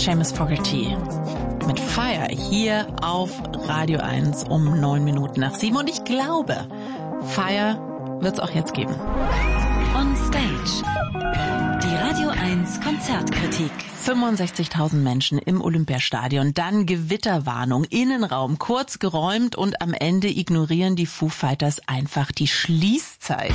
Seamus Fogarty mit Fire hier auf Radio 1 um 9 Minuten nach 7. Und ich glaube, Fire wird's auch jetzt geben. On Stage. Die Radio 1 Konzertkritik. 65.000 Menschen im Olympiastadion, dann Gewitterwarnung, Innenraum kurz geräumt und am Ende ignorieren die Foo Fighters einfach die Schließzeit.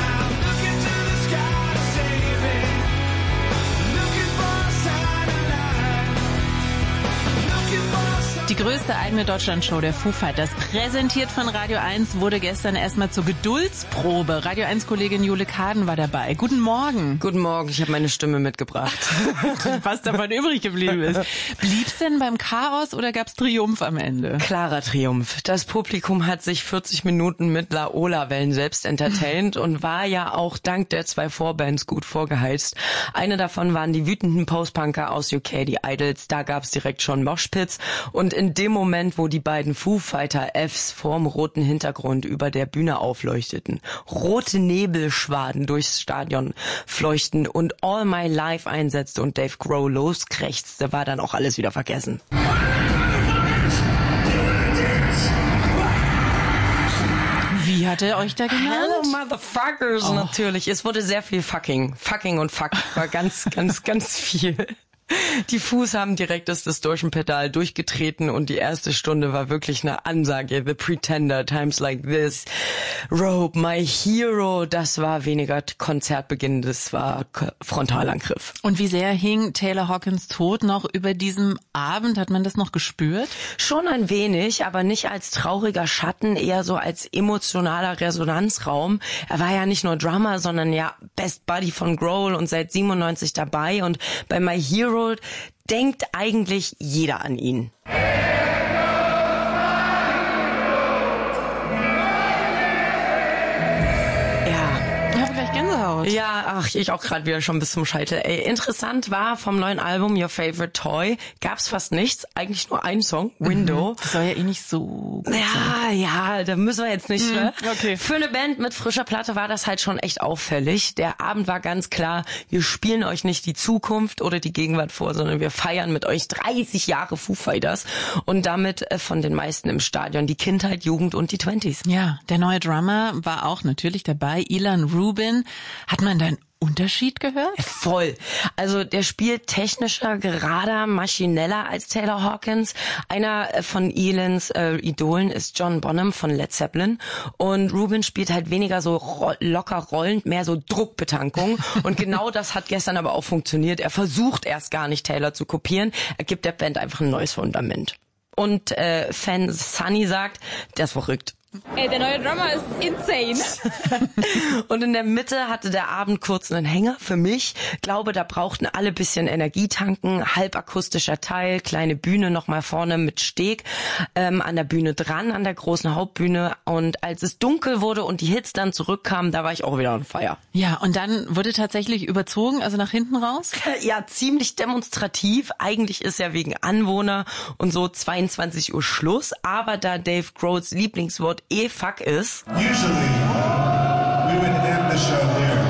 Die größte eigene Deutschlandshow der Foo Fighters, präsentiert von Radio 1, wurde gestern erstmal zur Geduldsprobe. Radio 1-Kollegin Jule Kaden war dabei. Guten Morgen. Guten Morgen, ich habe meine Stimme mitgebracht. Was davon übrig geblieben ist. Blieb's denn beim Chaos oder gab's Triumph am Ende? Klarer Triumph. Das Publikum hat sich 40 Minuten mit Laola-Wellen selbst entertaint und war ja auch dank der 2 Vorbands gut vorgeheizt. Eine davon waren die wütenden Post-Punker aus UK, die Idols. Da gab's direkt schon Moshpits. Und in dem Moment, wo die beiden Foo Fighter Fs vorm roten Hintergrund über der Bühne aufleuchteten, rote Nebelschwaden durchs Stadion fleuchten und All My Life einsetzte und Dave Grohl loskrächzte, war dann auch alles wieder vergessen. Wie hat er euch da genannt? Hello, Motherfuckers, natürlich. Es wurde sehr viel Fucking und Fuck war ganz viel. Die Foos haben direkt das Distortion-Pedal durchgetreten und die erste Stunde war wirklich eine Ansage. The Pretender, Times Like This, Rope, My Hero. Das war weniger Konzertbeginn, das war Frontalangriff. Und wie sehr hing Taylor Hawkins Tod noch über diesem Abend? Hat man das noch gespürt? Schon ein wenig, aber nicht als trauriger Schatten, eher so als emotionaler Resonanzraum. Er war ja nicht nur Drummer, sondern ja Best Buddy von Grohl und seit 97 dabei. Und bei My Hero denkt eigentlich jeder an ihn. Ja, ach, ich auch gerade wieder schon bis zum Scheitel. Ey, interessant war, vom neuen Album Your Favorite Toy gab's fast nichts, eigentlich nur einen Song, Window. Das soll ja eh nicht so gut sein. Ja, da müssen wir jetzt nicht, ne? Okay. Für eine Band mit frischer Platte war das halt schon echt auffällig. Der Abend war ganz klar, wir spielen euch nicht die Zukunft oder die Gegenwart vor, sondern wir feiern mit euch 30 Jahre Foo Fighters und damit von den meisten im Stadion die Kindheit, Jugend und die 20s. Ja, der neue Drummer war auch natürlich dabei, Ilan Rubin. Hat man da einen Unterschied gehört? Voll. Also der spielt technischer, gerader, maschineller als Taylor Hawkins. Einer von Ilans Idolen ist John Bonham von Led Zeppelin. Und Rubin spielt halt weniger so locker rollend, mehr so Druckbetankung. Und genau das hat gestern aber auch funktioniert. Er versucht erst gar nicht Taylor zu kopieren. Er gibt der Band einfach ein neues Fundament. Und Fan Sunny sagt, der ist verrückt. Ey, der neue Drummer ist insane. Und in der Mitte hatte der Abend kurz einen Hänger für mich. Glaube, da brauchten alle bisschen Energie tanken. Halbakustischer Teil, kleine Bühne nochmal vorne mit Steg an der Bühne dran, an der großen Hauptbühne. Und als es dunkel wurde und die Hits dann zurückkamen, da war ich auch wieder on fire. Ja, und dann wurde tatsächlich überzogen, also nach hinten raus? Ja, ziemlich demonstrativ. Eigentlich ist ja wegen Anwohner und so 22 Uhr Schluss. Aber da Dave Grohls Lieblingswort fuck ist. Usually, we would end the show here.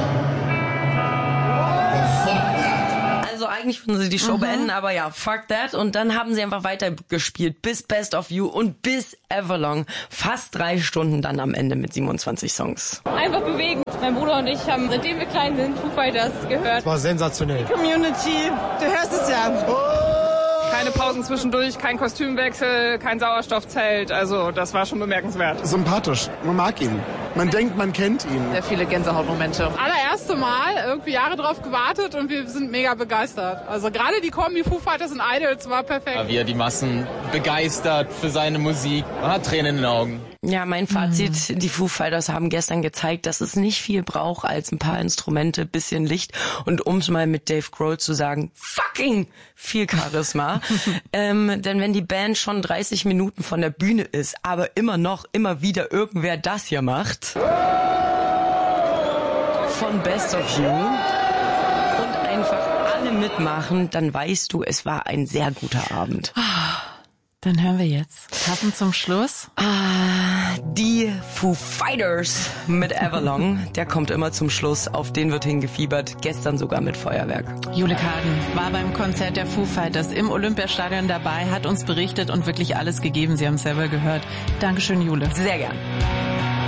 But fuck that. Also eigentlich würden sie die Show beenden, aber ja, fuck that. Und dann haben sie einfach weitergespielt bis Best of You und bis Everlong. Fast 3 Stunden dann am Ende mit 27 Songs. Einfach bewegen. Mein Bruder und ich haben, seitdem wir klein sind, Foo Fighters gehört. Das war sensationell. Community, du hörst es ja. Keine Pausen zwischendurch, kein Kostümwechsel, kein Sauerstoffzelt. Also das war schon bemerkenswert. Sympathisch. Man mag ihn. Man denkt, man kennt ihn. Sehr viele Gänsehautmomente. Allererste Mal, irgendwie Jahre drauf gewartet und wir sind mega begeistert. Also gerade die Kombi Foo Fighters und Idols war perfekt. Wie er die Massen begeistert für seine Musik. Man hat Tränen in den Augen. Ja, mein Fazit, die Foo Fighters haben gestern gezeigt, dass es nicht viel braucht als ein paar Instrumente, bisschen Licht und um's mal mit Dave Grohl zu sagen, fucking viel Charisma. Denn wenn die Band schon 30 Minuten von der Bühne ist, aber immer wieder irgendwer das hier macht, von Best of You und einfach alle mitmachen, dann weißt du, es war ein sehr guter Abend. Dann hören wir jetzt, passend zum Schluss, die Foo Fighters mit Everlong. Der kommt immer zum Schluss, auf den wird hingefiebert, gestern sogar mit Feuerwerk. Jule Kaden war beim Konzert der Foo Fighters im Olympiastadion dabei, hat uns berichtet und wirklich alles gegeben. Sie haben es selber gehört. Dankeschön, Jule. Sehr gern.